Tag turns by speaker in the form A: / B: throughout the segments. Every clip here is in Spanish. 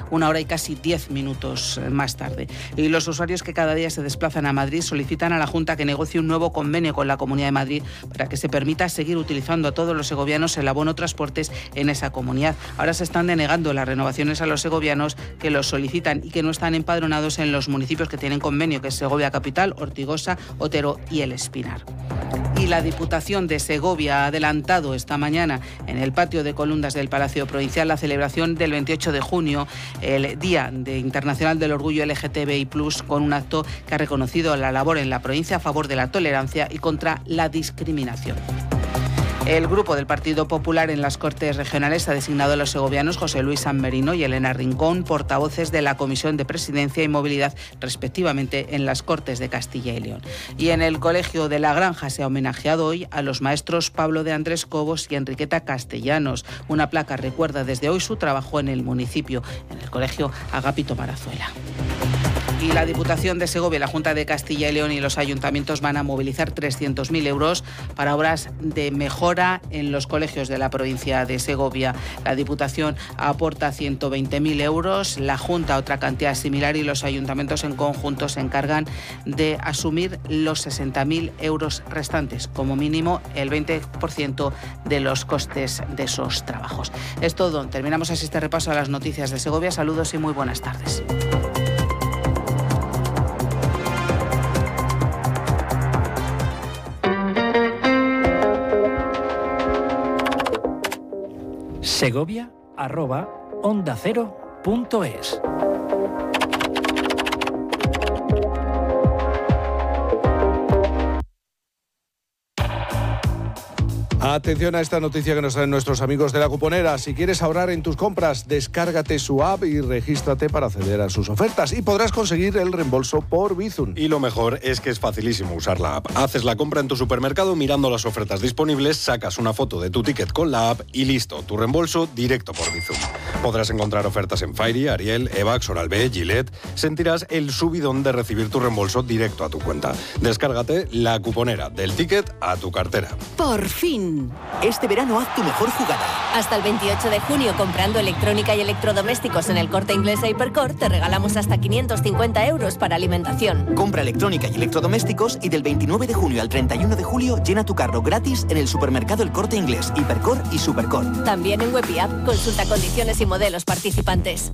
A: 1 hora y casi 10 minutos más tarde. Y los usuarios que cada día se desplazan a Madrid solicitan a la Junta que negocie un nuevo convenio con la Comunidad de Madrid para que se permita seguir utilizando a todos los segovianos el abono transportes en esa comunidad. Ahora se están denegando las renovaciones a los segovianos que los solicitan y que no están empadronados en los municipios que tienen convenio, que es Segovia Capital, Ortigosa, Otero y El Espinar. Y la Diputación de Segovia ha adelantado esta mañana en el patio de columnas del Palacio Provincial la celebración del 28 de junio, el Día Internacional del Orgullo LGTBI+, con un acto que ha reconocido la labor en la provincia a favor de la tolerancia y contra la discriminación. El grupo del Partido Popular en las Cortes Regionales ha designado a los segovianos José Luis San Merino y Elena Rincón portavoces de la Comisión de Presidencia y Movilidad, respectivamente, en las Cortes de Castilla y León. Y en el Colegio de la Granja se ha homenajeado hoy a los maestros Pablo de Andrés Cobos y Enriqueta Castellanos. Una placa recuerda desde hoy su trabajo en el municipio, en el Colegio Agapito Marazuela. Y la Diputación de Segovia, la Junta de Castilla y León y los ayuntamientos van a movilizar 300.000 euros para obras de mejora en los colegios de la provincia de Segovia. La Diputación aporta 120.000 euros, la Junta otra cantidad similar y los ayuntamientos en conjunto se encargan de asumir los 60.000 euros restantes, como mínimo el 20% de los costes de esos trabajos. Es todo. Terminamos así este repaso a las noticias de Segovia. Saludos y muy buenas tardes.
B: Segovia@ondacero.es.
C: Atención a esta noticia que nos traen nuestros amigos de La Cuponera. Si quieres ahorrar en tus compras, descárgate su app y regístrate para acceder a sus ofertas y podrás conseguir el reembolso por Bizum.
D: Y lo mejor es que es facilísimo usar la app. Haces la compra en tu supermercado mirando las ofertas disponibles, sacas una foto de tu ticket con la app y listo, tu reembolso directo por Bizum. Podrás encontrar ofertas en Fairy, Ariel, Evax, Oral-B, Gillette. Sentirás el subidón de recibir tu reembolso directo a tu cuenta. Descárgate La Cuponera, del ticket a tu cartera.
E: ¡Por fin! Este verano haz tu mejor jugada.
F: Hasta el 28 de junio, comprando electrónica y electrodomésticos en el Corte Inglés e Hipercor, te regalamos hasta 550 euros para alimentación.
E: Compra electrónica y electrodomésticos y del 29 de junio al 31 de julio llena tu carro gratis en el supermercado El Corte Inglés, Hipercor y Supercor.
F: También en web y app. Consulta condiciones y modelos participantes.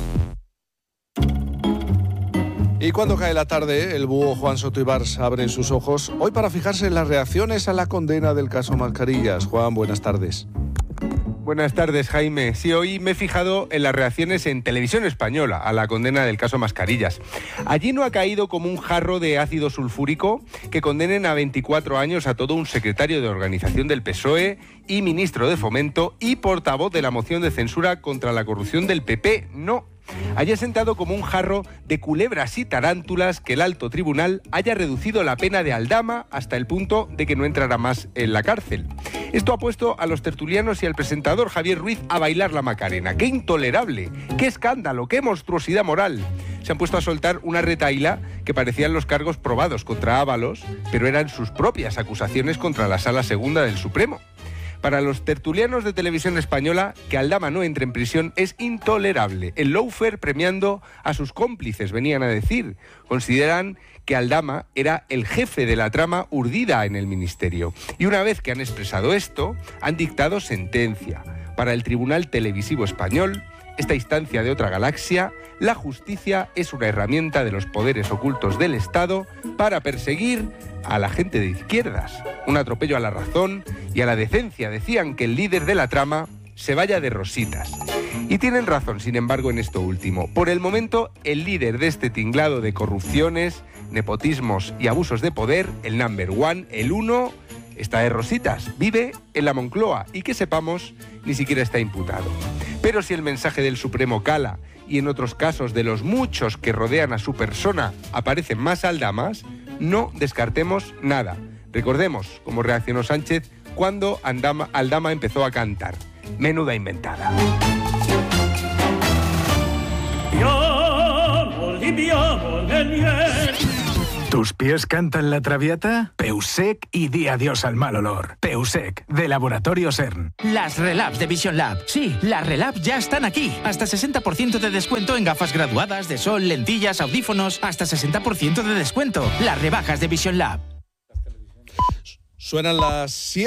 C: Y cuando cae la tarde, el búho Juan Soto Ibars abren sus ojos, hoy para fijarse en las reacciones a la condena del caso Mascarillas. Juan, buenas tardes.
G: Buenas tardes, Jaime. Sí, hoy me he fijado en las reacciones en Televisión Española a la condena del caso Mascarillas. Allí no ha caído como un jarro de ácido sulfúrico que condenen a 24 años a todo un secretario de organización del PSOE y ministro de Fomento y portavoz de la moción de censura contra la corrupción del PP. No. Haya sentado como un jarro de culebras y tarántulas que el alto tribunal haya reducido la pena de Aldama hasta el punto de que no entrará más en la cárcel. Esto ha puesto a los tertulianos y al presentador Javier Ruiz a bailar la Macarena. ¡Qué intolerable! ¡Qué escándalo! ¡Qué monstruosidad moral! Se han puesto a soltar una retahíla que parecían los cargos probados contra Ábalos, pero eran sus propias acusaciones contra la Sala Segunda del Supremo. Para los tertulianos de Televisión Española, que Aldama no entre en prisión es intolerable. El lawfare premiando a sus cómplices, venían a decir. Consideran que Aldama era el jefe de la trama urdida en el ministerio. Y una vez que han expresado esto, han dictado sentencia. Para el Tribunal Televisivo Español, esta instancia de otra galaxia, la justicia es una herramienta de los poderes ocultos del Estado para perseguir a la gente de izquierdas. Un atropello a la razón y a la decencia. Decían que el líder de la trama se vaya de rositas. Y tienen razón, sin embargo, en esto último. Por el momento, el líder de este tinglado de corrupciones, nepotismos y abusos de poder, el number one, el uno, está de rositas, vive en la Moncloa y que sepamos, ni siquiera está imputado. Pero si el mensaje del Supremo cala y en otros casos de los muchos que rodean a su persona aparecen más aldamas, no descartemos nada. Recordemos cómo reaccionó Sánchez cuando Aldama empezó a cantar. Menuda inventada.
B: ¿Tus pies cantan la traviata? Peusec y di adiós al mal olor. Peusec, de Laboratorio CERN.
H: Las Relabs de Vision Lab. Sí, las Relabs ya están aquí. Hasta 60% de descuento en gafas graduadas, de sol, lentillas, audífonos. Hasta 60% de descuento. Las rebajas de Vision Lab.
C: Suenan las 7.